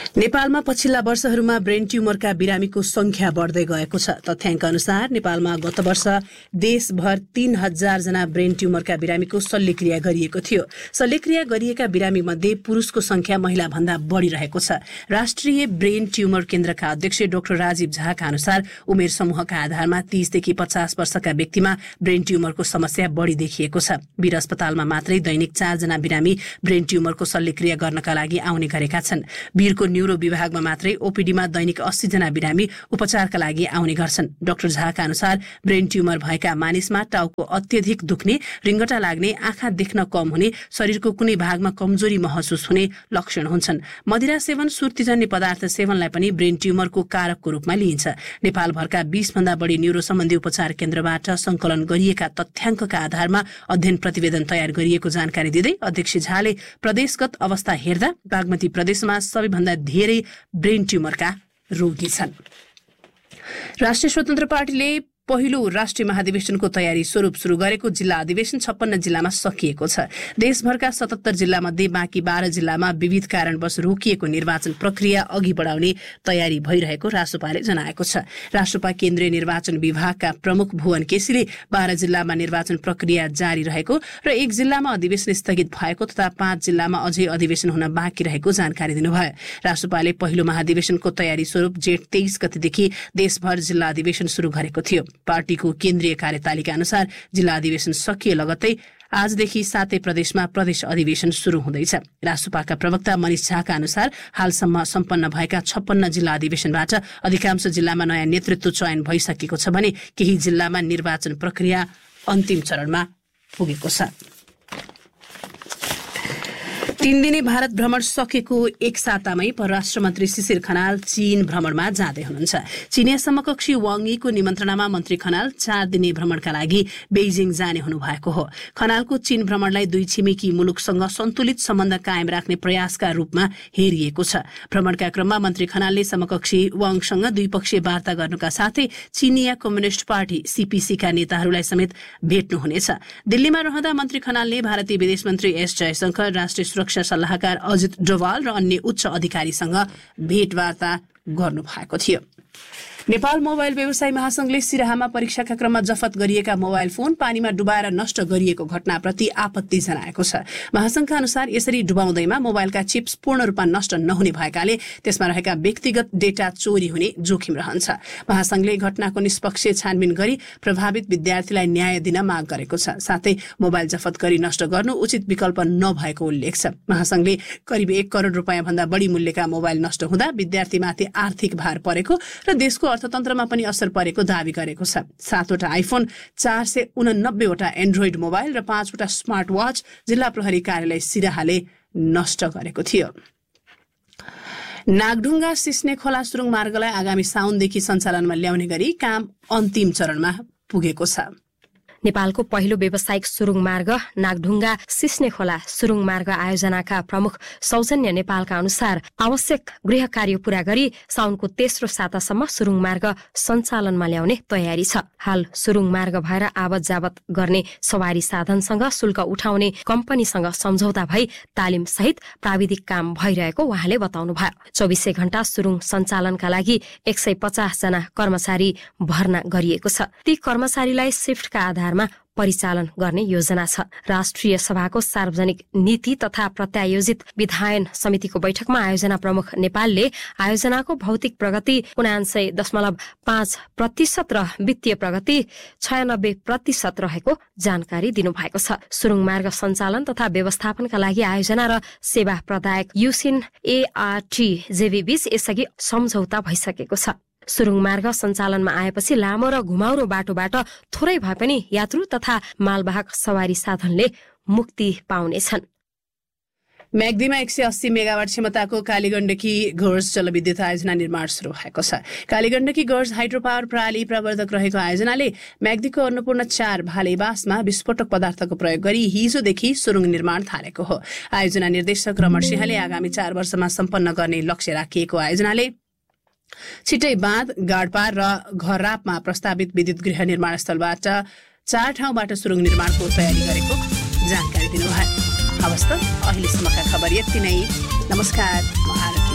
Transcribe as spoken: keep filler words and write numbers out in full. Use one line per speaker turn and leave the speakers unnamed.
नेपालमा पछिल्ला वर्षहरूमा ब्रेन ट्युमरका बिरामीको संख्या बढ्दै गएको छ। तथ्याङ्क अनुसार नेपालमा गत वर्ष देशभर तीन हजार जना ब्रेन ट्युमरका बिरामीको शल्यक्रिया गरिएको थियो। शल्यक्रिया गरिएका बिरामी मध्ये पुरुषको संख्या महिला भन्दा बढ़िरहेको छ। राष्ट्रिय ब्रेन ट्युमर केन्द्रका अध्यक्ष डाक्टर राजीव झाका अनुसार उमेर समूहका आधारमा तीसदेखि पचास वर्षका व्यक्तिमा ब्रेन ट्युमरको समस्या बढ़ी देखिएको छ। वीर अस्पतालमा मात्रै दैनिक चार जना बिरामी ब्रेन ट्युमरको शल्यक्रिया गर्नका लागि आउने गरेका छन्। वीरको न्यूरो विभागमा मात्रै ओपीडीमा दैनिक अस्सी जना बिरामी उपचारका लागि आउने गर्छन्। डाक्टर झाका अनुसार ब्रेन ट्युमर भएका मानिसमा टाउको अत्यधिक दुख्ने, रिङ्गटा लाग्ने, आँखा देख्न कम हुने, शरीरको कुनै भागमा कमजोरी महसुस हुने लक्षण हुन्छन्। मदिरा सेवन, सुर्तीजन्य पदार्थ सेवनलाई पनि ब्रेन ट्युमरको कारकको रूपमा लिइन्छ। नेपालभरका बीस भन्दा बढी न्यूरो सम्बन्धी उपचार केन्द्रबाट संकलन गरिएका तथ्याङ्कका आधारमा अध्ययन प्रतिवेदन तयार गरिएको जानकारी दिँदै अध्यक्ष झाले प्रदेशगत अवस्था हेर्दा बागमती प्रदेशमा सबैभन्दा धेरै ब्रेन ट्युमरका रोगी छन्। राष्ट्रिय स्वतन्त्र पार्टीले पहिलो राष्ट्रिय महाधिवेशनको तयारी स्वरूप शुरू गरेको जिल्ला अधिवेशन छप्पन्न जिल्लामा सकिएको छ। देशभरका सतहत्तर जिल्ला मध्ये बाँकी बाह्र जिल्लामा विविध कारणवश रोकिएको निर्वाचन प्रक्रिया अघि बढाउने तयारी भइरहेको रासोपाले जनाएको छ। रासोपा केन्द्रीय निर्वाचन विभागका प्रमुख भुवन केसीले बाह्र जिल्लामा निर्वाचन प्रक्रिया जारी रहेको र एक जिल्लामा अधिवेशन स्थगित भएको तथा पाँच जिल्लामा अझै अधिवेशन हुन बाँकी रहेको जानकारी दिनुभयो। रासोपाले पहिलो महाधिवेशनको तयारी स्वरूप जेठ तेइस गतेदेखि देशभर जिल्ला अधिवेशन शुरू गरेको थियो। पार्टीको केन्द्रीय कार्यतालिका अनुसार जिल्ला अधिवेशन सकिए लगत्तै आजदेखि सातै प्रदेशमा प्रदेश अधिवेशन शुरू हुँदैछ। रासोपाका प्रवक्ता मनिष झाका अनुसार हालसम्म सम्पन्न भएका छप्पन्न जिल्ला अधिवेशनबाट अधिकांश जिल्लामा नयाँ नेतृत्व चयन भइसकेको छ भने केही जिल्लामा निर्वाचन प्रक्रिया अन्तिम चरणमा पुगेको छ। तीन दिने भारत भ्रमण सकेको एक सातामै परराष्ट्र मन्त्री शिशिर खनाल चीन भ्रमणमा जाँदै हुनुहुन्छ। चीनिया समकक्षी वाङ यीको निमन्त्रणामा मन्त्री खनाल चार दिने भ्रमणका लागि बेइजिङ जाने हुनुभएको हो। खनालको चीन भ्रमणलाई दुई छिमेकी मुलुकसँग सन्तुलित सम्बन्ध कायम राख्ने प्रयासका रूपमा हेरिएको छ। भ्रमणका क्रममा मन्त्री खनालले समकक्षी वाङसँग द्विपक्षीय वार्ता गर्नुका साथै चीनिया कम्युनिष्ट पार्टी सीपीसीका नेताहरूलाई समेत भेट्नुहुनेछ। दिल्लीमा रहँदा मन्त्री खनालले भारतीय विदेश मन्त्री एस जयशंकर, राष्ट्रिय सुरक्षा सल्लाहकार अजित डोभाल र अन्य उच्च अधिकारीसँग भेटवार्ता गर्नु भएको थियो। नेपाल मोबाइल व्यवसायी महासंघले सिराहामा परीक्षाका क्रममा जफत गरिएका मोबाइल फोन पानीमा डुबाएर नष्ट गरिएको घटनाप्रति आपत्ति जनाएको छ। महासंघका अनुसार यसरी डुबाउँदैमा मोबाइलका चिप्स पूर्ण रूपमा नष्ट नहुने भएकाले त्यसमा रहेका व्यक्तिगत डेटा चोरी हुने जोखिम रहन्छ। महासंघले घटनाको निष्पक्ष छानबिन गरी प्रभावित विद्यार्थीलाई न्याय दिन माग गरेको छ। साथै मोबाइल जफत गरी नष्ट गर्नु उचित विकल्प नभएको उल्लेख छ। महासंघले करिब एक करोड़ रुपियाँ भन्दा बढी मूल्यका मोबाइल नष्ट हुँदा विद्यार्थीमाथि आर्थिक भार परेको र देशको अर्थतन्त्रमा पनि असर परेको दावी गरेको छ। सातवटा आइफोन, चार सय उननब्बेवटा एन्ड्रोइड मोबाइल र पाँचवटा स्मार्ट वाच जिल्ला प्रहरी कार्यालय सिराहाले नष्ट गरेको थियो। नागढुङ्गा सिस्ने खोला सुरुङ मार्गलाई आगामी साउनदेखि सञ्चालनमा ल्याउने गरी काम अन्तिम चरणमा पुगेको छ।
नेपालको पहिलो व्यावसायिक सुरुङ मार्ग नागढुङ्गा सिस्ने खोला सुरुङ मार्ग आयोजनाका प्रमुख सौजन्य नेपालका अनुसार आवश्यक गृह कार्य पूरा गरी साउनको तेस्रो सातासम्म सुरुङ मार्ग सञ्चालनमा ल्याउने तयारी छ। हाल सुरुङ मार्ग भएर आवत जावत गर्ने सवारी साधनसँग शुल्क उठाउने कम्पनीसँग सम्झौता भई तालिम सहित प्राविधिक काम भइरहेको उहाँले बताउनुभयो। चौबिसै घण्टा सुरुङ सञ्चालनका लागि एक सय पचास जना कर्मचारी भर्ना गरिएको छ। ती कर्मचारीलाई शिफ्टका आधार परिचालन गर्ने योजना छ। राष्ट्रिय सभाको सार्वजनिक नीति तथा प्रत्यायोजित विधायन समितिको बैठकमा आयोजना प्रमुख नेपालले आयोजनाको भौतिक प्रगति उनान्सय दशमलव पाँच प्रतिशत र वित्तीय प्रगति छयानब्बे प्रतिशत रहेको जानकारी दिनुभएको छ। सुरुङ मार्ग सञ्चालन तथा व्यवस्थापनका लागि आयोजना र सेवा प्रदायक युसिन एआरटी जेबी बीच यसअघि सम्झौता भइसकेको छ। सुरुङ मार्ग सञ्चालनमा आएपछि लामो र घुमाउरो बाटोबाट थोरै भए पनि यात्रु तथा मालवाहक सवारी साधनले मुक्ति पाउनेछन्।
म्याग्दीमा एक सय अस्सी मेगावाट क्षमताको कालीगण्डकी गर्ज जलविद्युत आयोजना निर्माण शुरू भएको छ। कालीगण्डकी गर्ज हाइड्रो पावर प्रणाली प्रवर्धक रहेको आयोजनाले म्याग्दीको अन्नपूर्ण चार भालेबासमा विस्फोटक पदार्थको प्रयोग गरी हिजोदेखि सुरुङ निर्माण थालेको हो। आयोजना निर्देशक रमण सिंहले आगामी चार वर्षमा सम्पन्न गर्ने लक्ष्य राखिएको आयोजनाले छिट्टै बाँध, गाडपार र घररापमा प्रस्तावित विद्युत गृह निर्माण स्थलबाट चार ठाउँबाट सुरुङ निर्माणको तयारी गरेको जानकारी दिनुभयो। हवस् त, अहिलेसम्मका खबर यति नै। नमस्कार।